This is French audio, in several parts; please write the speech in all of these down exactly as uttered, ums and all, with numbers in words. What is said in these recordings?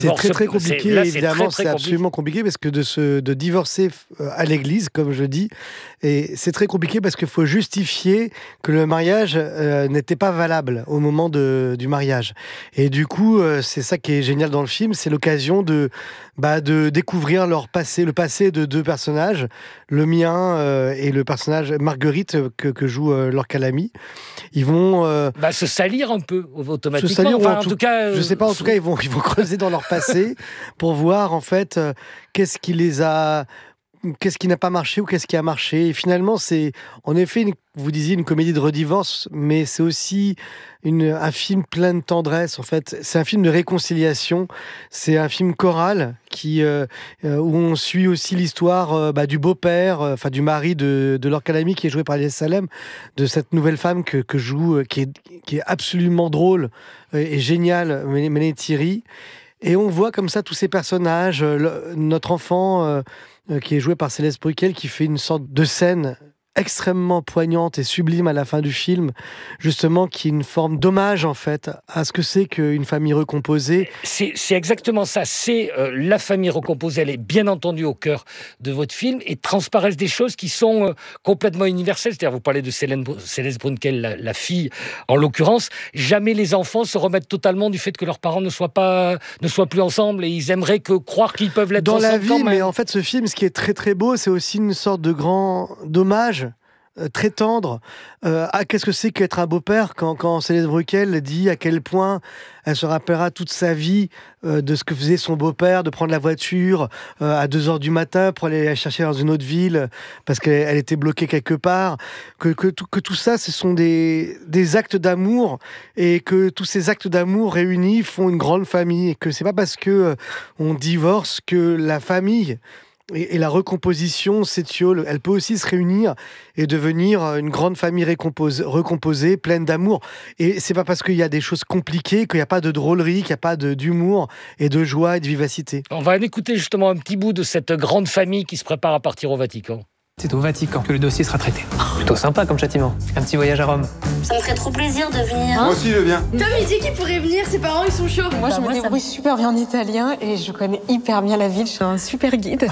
C'est Bon, très ce- très c'est- compliqué, là, c'est évidemment, très, très c'est absolument compliqué parce que de se de divorcer euh, à l'église, comme je dis, et c'est très compliqué parce qu'il faut justifier que le mariage euh, n'était pas valable au moment de, du mariage. Et du coup, euh, c'est ça qui est génial dans le film, c'est l'occasion de bah, de découvrir leur passé, le passé de deux personnages, le mien euh, et le personnage Marguerite euh, que, que joue euh, Laure Calamy. Ils vont euh, Bah, se salir un peu se automatiquement. salir, ou Enfin, en en tout, tout cas, je euh, sais pas, en tout cas, ils vont, ils vont creuser dans leur passé pour voir, en fait, euh, qu'est-ce qui les a, qu'est-ce qui n'a pas marché ou qu'est-ce qui a marché. Et finalement, c'est, en effet, une- vous disiez une comédie de redivorce, mais c'est aussi une, un film plein de tendresse, en fait. C'est un film de réconciliation. C'est un film choral qui, euh, euh, où on suit aussi l'histoire euh, bah, du beau-père, euh, enfin, du mari de, de Laure Calamy, qui est joué par Elias Salem, de cette nouvelle femme que, que joue, euh, qui est, qui est absolument drôle euh, et géniale, Mélanie Thierry. Et on voit comme ça tous ces personnages. euh, le- notre enfant, euh, euh, qui est joué par Céleste Bruquel, qui fait une sorte de scène extrêmement poignante et sublime à la fin du film, justement, qui est une forme d'hommage, en fait, à ce que c'est qu'une famille recomposée. c'est c'est exactement ça. C'est euh, la famille recomposée. Elle est bien entendu au cœur de votre film et transparaissent des choses qui sont euh, complètement universelles. C'est-à-dire, vous parlez de Célène Br- Céleste Brunkel, la, la fille, en l'occurrence. Jamais les enfants se remettent totalement du fait que leurs parents ne soient pas, ne soient plus ensemble et ils aimeraient que croire qu'ils peuvent l'être Dans ensemble la quand vie, même. mais en fait, ce film, ce qui est très très beau, c'est aussi une sorte de grand dommage euh, très tendre euh, à qu'est-ce que c'est qu'être un beau-père quand, quand Céleste Bruquel dit à quel point elle se rappellera toute sa vie euh, de ce que faisait son beau-père, de prendre la voiture euh, à deux heures du matin pour aller la chercher dans une autre ville parce qu'elle elle était bloquée quelque part, que, que, tout, que tout ça, ce sont des, des actes d'amour et que tous ces actes d'amour réunis font une grande famille et que c'est pas parce que euh, on divorce que la famille et, et la recomposition s'étiole. Elle peut aussi se réunir et devenir une grande famille récompose- recomposée, pleine d'amour. Et c'est pas parce qu'il y a des choses compliquées qu'il n'y a pas de drôlerie, qu'il n'y a pas de- d'humour et de joie et de vivacité. On va écouter justement un petit bout de cette grande famille qui se prépare à partir au Vatican. C'est au Vatican que le dossier sera traité. Plutôt sympa comme châtiment. Un petit voyage à Rome. Ça me ferait trop plaisir de venir. Moi aussi, je viens. Tom, il dit qu'il pourrait venir, ses parents, ils sont chauds. Moi, Bah, je me moi, ça débrouille super bien en italien et je connais hyper bien la ville. Je suis un super guide.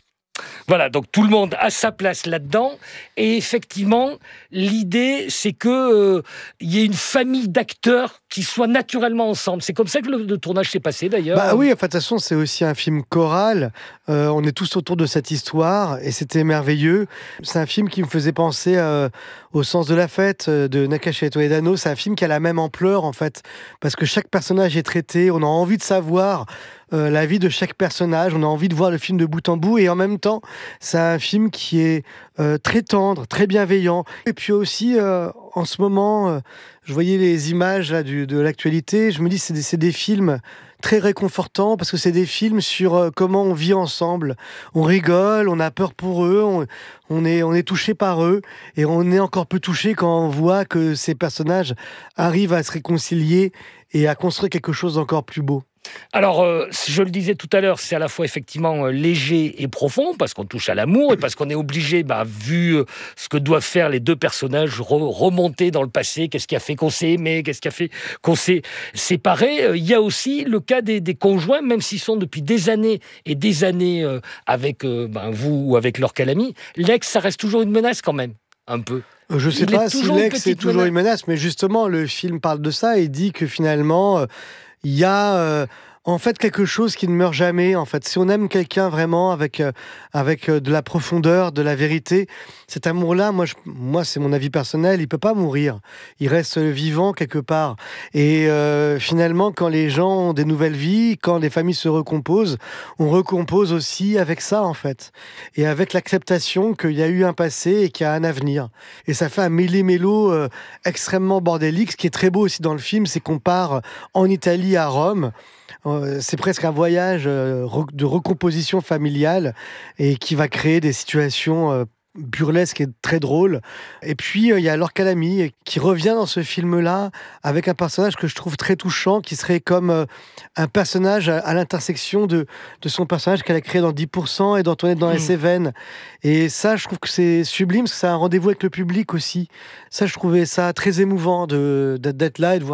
Voilà, donc tout le monde a sa place là-dedans. Et effectivement, l'idée, c'est que euh, il y ait une famille d'acteurs qui soient naturellement ensemble. C'est comme ça que le, le tournage s'est passé, d'ailleurs. Bah oui, enfin, de toute façon, c'est aussi un film choral. Euh, on est tous autour de cette histoire et c'était merveilleux. C'est un film qui me faisait penser euh, au Sens de la fête euh, de Nakache Toledano. C'est un film qui a la même ampleur, en fait, parce que chaque personnage est traité. On a envie de savoir euh, la vie de chaque personnage. On a envie de voir le film de bout en bout et en même temps, c'est un film qui est euh, très tendre, très bienveillant. Et puis aussi, euh, en ce moment, euh, je voyais les images là, du, de l'actualité. Je me dis, c'est des, c'est des films très réconfortants parce que c'est des films sur euh, comment on vit ensemble. On rigole, on a peur pour eux, on, on est, on est touché par eux et on est encore plus touché quand on voit que ces personnages arrivent à se réconcilier et à construire quelque chose d'encore plus beau. Alors, euh, je le disais tout à l'heure, c'est à la fois effectivement euh, léger et profond, parce qu'on touche à l'amour et parce qu'on est obligé, bah, vu euh, ce que doivent faire les deux personnages, re- remonter dans le passé, qu'est-ce qui a fait qu'on s'est aimé, qu'est-ce qui a fait qu'on s'est séparé. Euh, Il y a aussi le cas des, des conjoints, même s'ils sont depuis des années et des années euh, avec euh, ben, vous ou avec Laure Calamy, l'ex, ça reste toujours une menace quand même, un peu. Je sais Il est pas si toujours une l'ex est petite toujours menace. une menace, mais justement, le film parle de ça et dit que finalement, euh, il y a euh, en fait quelque chose qui ne meurt jamais. En fait, si on aime quelqu'un vraiment avec euh, avec euh, de la profondeur, de la vérité, cet amour-là, moi, je, moi, c'est mon avis personnel, il peut pas mourir. Il reste vivant quelque part. Et euh, finalement, quand les gens ont des nouvelles vies, quand les familles se recomposent, on recompose aussi avec ça, en fait, et avec l'acceptation qu'il y a eu un passé et qu'il y a un avenir. Et ça fait un mêlé-mélo euh, extrêmement bordélique. Ce qui est très beau aussi dans le film, c'est qu'on part en Italie, à Rome. Euh, c'est presque un voyage euh, re- de recomposition familiale et qui va créer des situations euh, burlesques et très drôles. Et puis, euh, il y a Laure Calamy qui revient dans ce film-là avec un personnage que je trouve très touchant, qui serait comme euh, un personnage à, à l'intersection de, de son personnage qu'elle a créé dans dix pour cent et d'Antoinette dans Mmh. les Cévennes. Et ça, je trouve que c'est sublime, parce que c'est un rendez-vous avec le public aussi. Ça, je trouvais ça très émouvant de, d'être d'être là et de voir ça.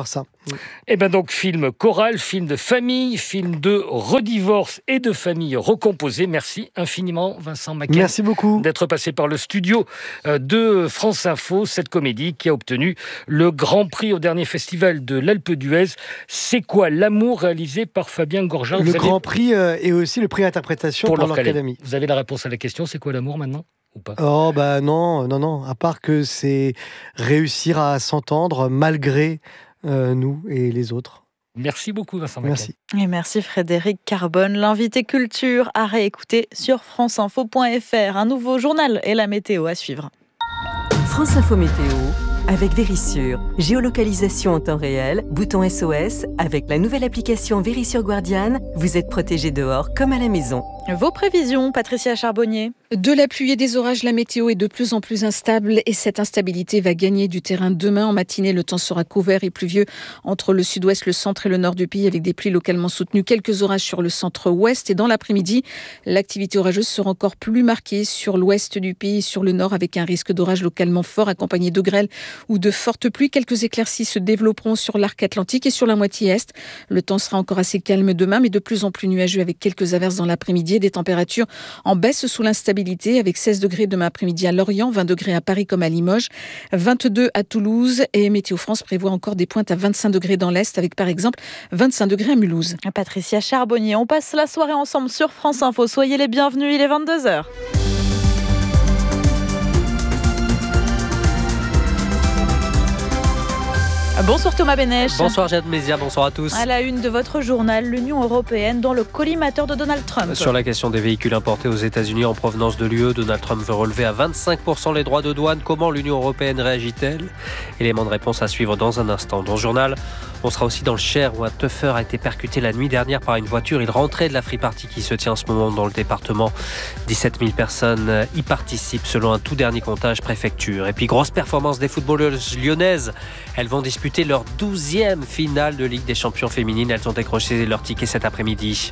Et bien donc, film choral, film de famille, film de redivorce et de famille recomposée. Merci infiniment, Vincent Maquet. Merci beaucoup. D'être passé par le studio de France Info, cette comédie qui a obtenu le Grand Prix au dernier festival de l'Alpe d'Huez. C'est quoi l'amour, réalisé par Fabien Gorgin. Le Grand Prix euh, et aussi le prix d'interprétation pour, pour l'Académie. Vous avez la réponse à la question, c'est quoi l'amour maintenant ou pas? Oh bah non, non, non. À part que c'est réussir à s'entendre malgré euh, nous et les autres. Merci beaucoup Vincent Maquet. Merci. Et merci Frédéric Carbone. L'invité culture à réécouter sur franceinfo point fr. Un nouveau journal et la météo à suivre. France Info Météo avec Vérissure. Géolocalisation en temps réel, bouton S O S. Avec la nouvelle application Vérissure Guardian, vous êtes protégé dehors comme à la maison. Vos prévisions, Patricia Charbonnier? De la pluie et des orages, la météo est de plus en plus instable et cette instabilité va gagner du terrain demain. En matinée, le temps sera couvert et pluvieux entre le sud-ouest, le centre et le nord du pays avec des pluies localement soutenues. Quelques orages sur le centre-ouest et dans l'après-midi, l'activité orageuse sera encore plus marquée sur l'ouest du pays et sur le nord avec un risque d'orage localement fort accompagné de grêle ou de fortes pluies. Quelques éclaircies se développeront sur l'arc atlantique et sur la moitié est. Le temps sera encore assez calme demain mais de plus en plus nuageux avec quelques averses dans l'après-midi. Des températures en baisse sous l'instabilité avec seize degrés demain après-midi à Lorient, vingt degrés à Paris comme à Limoges, vingt-deux à Toulouse et Météo France prévoit encore des pointes à vingt-cinq degrés dans l'Est avec par exemple vingt-cinq degrés à Mulhouse. Patricia Charbonnier, on passe la soirée ensemble sur France Info. Soyez les bienvenus, il est vingt-deux heures. Bonsoir Thomas Bénèche. Bonsoir Jade Mézia, bonsoir à tous. À la une de votre journal, l'Union européenne dans le collimateur de Donald Trump. Sur la question des véhicules importés aux États-Unis en provenance de l'U E, Donald Trump veut relever à vingt-cinq pour cent les droits de douane. Comment l'Union européenne réagit-elle? Élément de réponse à suivre dans un instant. Dans ce journal, on sera aussi dans le Cher où un teufeur a été percuté la nuit dernière par une voiture. Il rentrait de la free party qui se tient en ce moment dans le département. dix-sept mille personnes y participent selon un tout dernier comptage préfecture. Et puis grosse performance des footballeuses lyonnaises. Elles vont disputer leur douzième finale de Ligue des Champions féminines. Elles ont décroché leur ticket cet après-midi.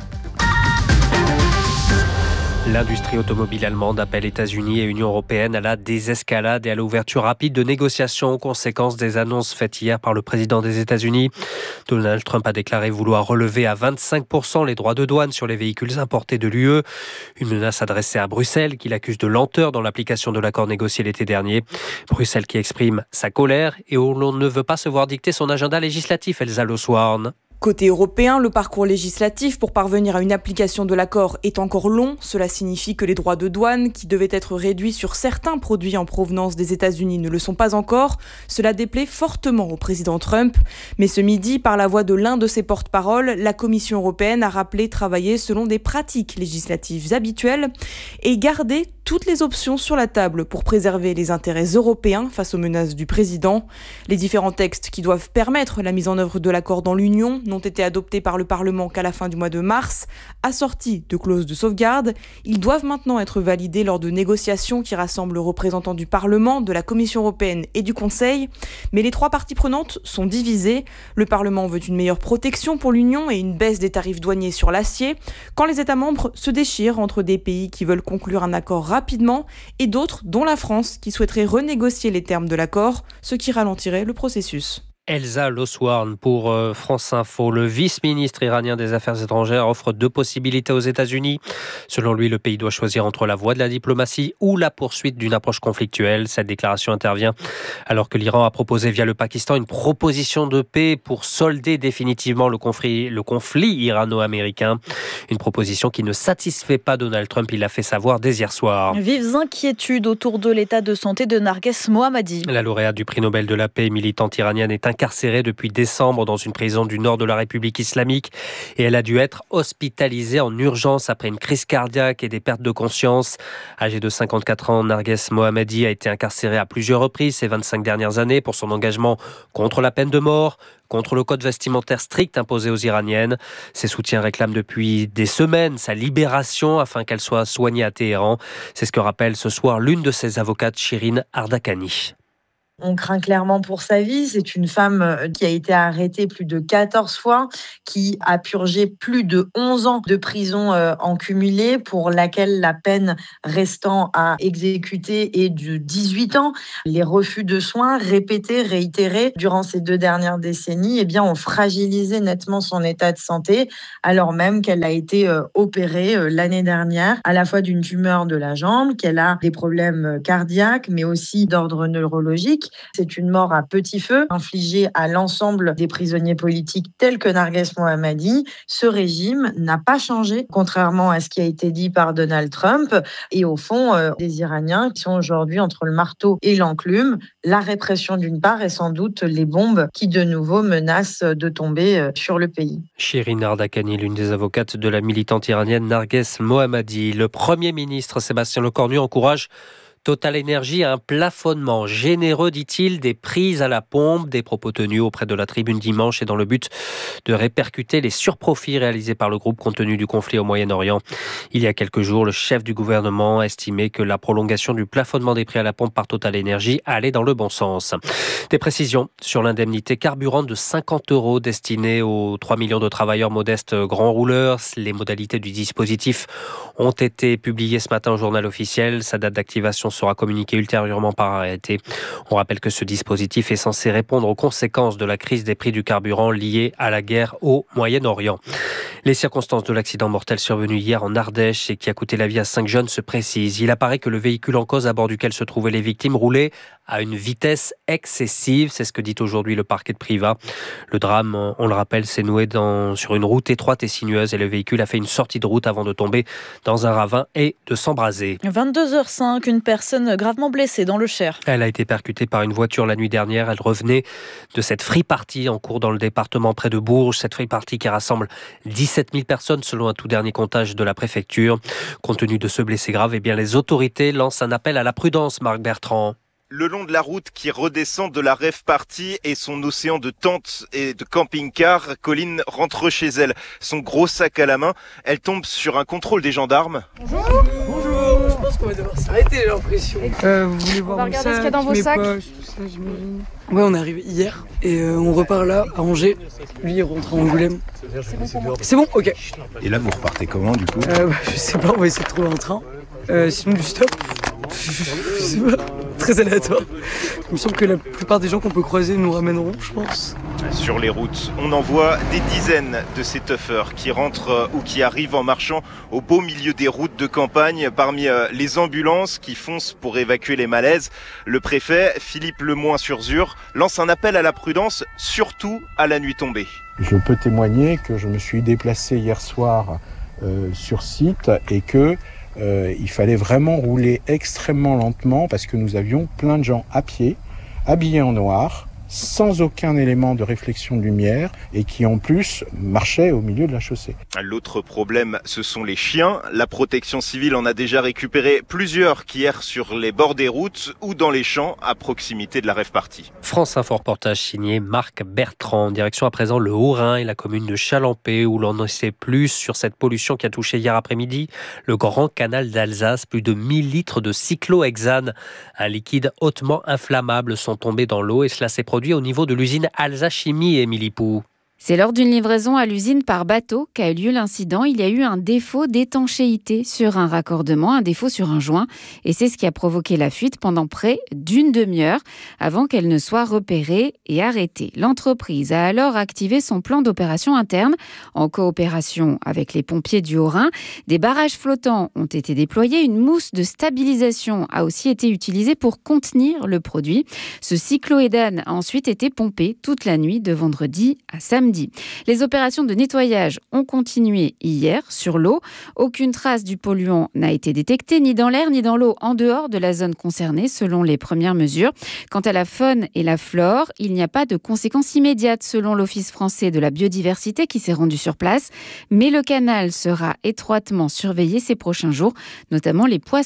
L'industrie automobile allemande appelle États-Unis et Union européenne à la désescalade et à l'ouverture rapide de négociations aux conséquences des annonces faites hier par le président des États-Unis. Donald Trump a déclaré vouloir relever à vingt-cinq pour cent les droits de douane sur les véhicules importés de l'U E. Une menace adressée à Bruxelles qui l'accuse de lenteur dans l'application de l'accord négocié l'été dernier. Bruxelles qui exprime sa colère et où l'on ne veut pas se voir dicter son agenda législatif, Elsa Loswarn. Côté européen, le parcours législatif pour parvenir à une application de l'accord est encore long. Cela signifie que les droits de douane, qui devaient être réduits sur certains produits en provenance des États-Unis, ne le sont pas encore. Cela déplaît fortement au président Trump. Mais ce midi, par la voix de l'un de ses porte-paroles, la Commission européenne a rappelé travailler selon des pratiques législatives habituelles et garder toutes les options sur la table pour préserver les intérêts européens face aux menaces du président. Les différents textes qui doivent permettre la mise en œuvre de l'accord dans l'Union n'ont été adoptés par le Parlement qu'à la fin du mois de mars, assortis de clauses de sauvegarde. Ils doivent maintenant être validés lors de négociations qui rassemblent représentants du Parlement, de la Commission européenne et du Conseil. Mais les trois parties prenantes sont divisées. Le Parlement veut une meilleure protection pour l'Union et une baisse des tarifs douaniers sur l'acier, quand les États membres se déchirent entre des pays qui veulent conclure un accord rapidement et d'autres, dont la France, qui souhaiterait renégocier les termes de l'accord, ce qui ralentirait le processus. Elsa Loswarn pour euh, France Info. Le vice-ministre iranien des Affaires étrangères offre deux possibilités aux États-Unis. Selon lui, le pays doit choisir entre la voie de la diplomatie ou la poursuite d'une approche conflictuelle. Cette déclaration intervient alors que l'Iran a proposé via le Pakistan une proposition de paix pour solder définitivement le conflit, le conflit irano-américain. Une proposition qui ne satisfait pas Donald Trump, il l'a fait savoir dès hier soir. Vives inquiétudes autour de l'état de santé de Narges Mohammadi. La lauréate du prix Nobel de la paix, militante iranienne, est incarcérée depuis décembre dans une prison du nord de la République islamique et elle a dû être hospitalisée en urgence après une crise cardiaque et des pertes de conscience. Âgée de cinquante-quatre ans, Narges Mohammadi a été incarcérée à plusieurs reprises ces vingt-cinq dernières années pour son engagement contre la peine de mort, contre le code vestimentaire strict imposé aux Iraniennes. Ses soutiens réclament depuis des semaines sa libération afin qu'elle soit soignée à Téhéran. C'est ce que rappelle ce soir l'une de ses avocates, Shirin Ardakani. On craint clairement pour sa vie. C'est une femme qui a été arrêtée plus de quatorze fois, qui a purgé plus de onze ans de prison en cumulé, pour laquelle la peine restant à exécuter est de dix-huit ans. Les refus de soins répétés, réitérés durant ces deux dernières décennies, eh bien, ont fragilisé nettement son état de santé, alors même qu'elle a été opérée l'année dernière, à la fois d'une tumeur de la jambe, qu'elle a des problèmes cardiaques, mais aussi d'ordre neurologique. C'est une mort à petit feu infligée à l'ensemble des prisonniers politiques tels que Narges Mohammadi. Ce régime n'a pas changé, contrairement à ce qui a été dit par Donald Trump. Et au fond, euh, des Iraniens qui sont aujourd'hui entre le marteau et l'enclume. La répression d'une part et sans doute les bombes qui de nouveau menacent de tomber euh, sur le pays. Shirin Ardakani, l'une des avocates de la militante iranienne Narges Mohammadi. Le Premier ministre Sébastien Lecornu encourage Total Énergie a un plafonnement généreux, dit-il, des prix à la pompe, des propos tenus auprès de la tribune dimanche et dans le but de répercuter les surprofits réalisés par le groupe compte tenu du conflit au Moyen-Orient. Il y a quelques jours, le chef du gouvernement a estimé que la prolongation du plafonnement des prix à la pompe par Total Énergie allait dans le bon sens. Des précisions sur l'indemnité carburant de cinquante euros destinée aux trois millions de travailleurs modestes grands rouleurs. Les modalités du dispositif ont été publiées ce matin au journal officiel. Sa date d'activation sera communiquée ultérieurement par arrêté. On rappelle que ce dispositif est censé répondre aux conséquences de la crise des prix du carburant liée à la guerre au Moyen-Orient. Les circonstances de l'accident mortel survenu hier en Ardèche et qui a coûté la vie à cinq jeunes se précisent. Il apparaît que le véhicule en cause à bord duquel se trouvaient les victimes roulait à une vitesse excessive. C'est ce que dit aujourd'hui le parquet de Privas. Le drame, on le rappelle, s'est noué dans, sur une route étroite et sinueuse et le véhicule a fait une sortie de route avant de tomber dans un ravin et de s'embraser. vingt-deux heures cinq, une personne gravement blessée dans le Cher. Elle a été percutée par une voiture la nuit dernière. Elle revenait de cette free party en cours dans le département près de Bourges. Cette free party qui rassemble dix-sept mille personnes selon un tout dernier comptage de la préfecture. Compte tenu de ce blessé grave, eh bien, les autorités lancent un appel à la prudence, Marc Bertrand. Le long de la route qui redescend de la rave party et son océan de tentes et de camping-cars, Colline rentre chez elle. Son gros sac à la main, elle tombe sur un contrôle des gendarmes. Bonjour. Bonjour. Je pense qu'on va devoir s'arrêter, j'ai l'impression. Euh, vous voulez voir on va mon regarder sac, ce qu'il y a dans vos mes sacs. poches, tout ça, j'imagine. Ouais, on est arrivé hier et euh, on repart là à Angers. Lui, il rentre à Angoulême. C'est bon pour moi. C'est bon, ok. Et là, vous repartez comment du coup euh, bah, Je sais pas, on va essayer de trouver un train. Euh, sinon, du stop. Je sais pas. Très aléatoire. Il me semble que la plupart des gens qu'on peut croiser nous ramèneront, je pense. Sur les routes, on en voit des dizaines de ces tuffers qui rentrent ou qui arrivent en marchant au beau milieu des routes de campagne. Parmi les ambulances qui foncent pour évacuer les malaises, le préfet, Philippe Lemoyne-sur-Zur, lance un appel à la prudence, surtout à la nuit tombée. Je peux témoigner que je me suis déplacé hier soir euh, sur site et que Euh, il fallait vraiment rouler extrêmement lentement parce que nous avions plein de gens à pied, habillés en noir, sans aucun élément de réflexion de lumière et qui en plus marchaient au milieu de la chaussée. L'autre problème, ce sont les chiens. La protection civile en a déjà récupéré plusieurs qui errent sur les bords des routes ou dans les champs à proximité de la rave party. France Info reportage signé Marc Bertrand. Direction à présent le Haut-Rhin et la commune de Chalampé où l'on en sait plus sur cette pollution qui a touché hier après-midi le grand canal d'Alsace. Plus de mille litres de cyclohexane, un liquide hautement inflammable, sont tombés dans l'eau et cela s'est produit au niveau de l'usine Alsace Chimie, Émilie Pou. C'est lors d'une livraison à l'usine par bateau qu'a eu lieu l'incident. Il y a eu un défaut d'étanchéité sur un raccordement, un défaut sur un joint. Et c'est ce qui a provoqué la fuite pendant près d'une demi-heure avant qu'elle ne soit repérée et arrêtée. L'entreprise a alors activé son plan d'opération interne en coopération avec les pompiers du Haut-Rhin. Des barrages flottants ont été déployés. Une mousse de stabilisation a aussi été utilisée pour contenir le produit. Ce cyclohexane a ensuite été pompé toute la nuit de vendredi à samedi. Les opérations de nettoyage ont continué hier sur l'eau. Aucune trace du polluant n'a été détectée, ni dans l'air, ni dans l'eau, en dehors de la zone concernée, selon les premières mesures. Quant à la faune et la flore, il n'y a pas de conséquences immédiates, selon l'Office français de la biodiversité qui s'est rendu sur place. Mais le canal sera étroitement surveillé ces prochains jours, notamment les poissons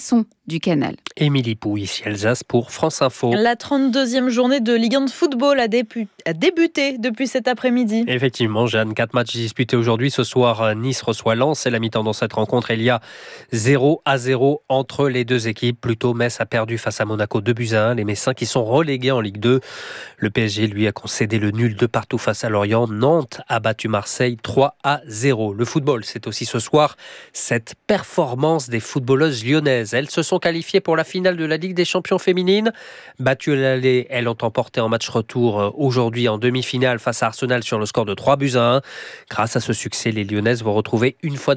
du canal. Émilie Pou, ici Alsace pour France Info. La trente-deuxième journée de Ligue un de football a, dépu- a débuté depuis cet après-midi. Effectivement, Jeanne, quatre matchs disputés aujourd'hui. Ce soir, Nice reçoit Lens. C'est la mi-temps dans cette rencontre. Il y a zéro à zéro entre les deux équipes. Plutôt, Metz a perdu face à Monaco deux buts à un. Les Messins qui sont relégués en Ligue deux. Le P S G, lui, a concédé le nul de partout face à Lorient. Nantes a battu Marseille trois à zéro. Le football, c'est aussi ce soir cette performance des footballeuses lyonnaises. Elles se sont qualifiées pour la finale de la Ligue des champions féminines. Battues à l'aller, elles ont emporté en match retour aujourd'hui en demi-finale face à Arsenal sur le score de trois buts à un. Grâce à ce succès, les Lyonnaises vont retrouver une fois